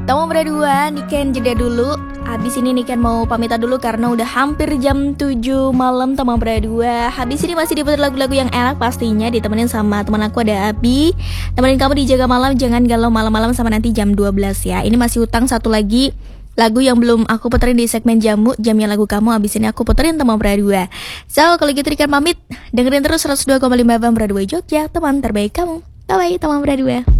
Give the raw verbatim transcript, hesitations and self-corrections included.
Tamu berdua, Niken jeda dulu. Habis ini Niken mau pamitan dulu karena udah hampir jam tujuh malam teman berdua. Habis ini masih diputar lagu-lagu yang enak pastinya, ditemenin sama teman aku ada Abi. Temenin kamu dijaga malam, jangan galau malam-malam sama nanti jam dua belas ya. Ini masih utang satu lagi lagu yang belum aku puterin di segmen jamu, jamnya lagu kamu. Habis ini aku puterin teman berdua. So, kalau gitu Niken pamit. Dengerin terus seratus dua koma lima F M Broadway Jogja, teman terbaik kamu. Bye-bye teman berdua.